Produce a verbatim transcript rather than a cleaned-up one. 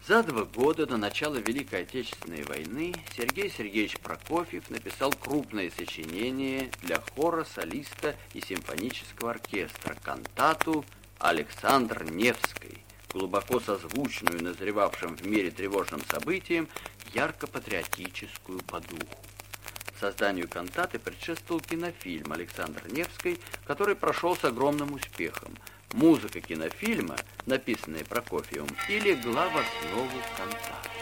За два года до начала Великой Отечественной войны Сергей Сергеевич Прокофьев написал крупное сочинение для хора, солиста и симфонического оркестра, кантату «Александр Невский», глубоко созвучную назревавшим в мире тревожным событиям, ярко-патриотическую по духу. Созданию кантаты предшествовал кинофильм «Александр Невский», который прошел с огромным успехом. Музыка кинофильма, написанная Прокофьевым, и легла в основу кантаты.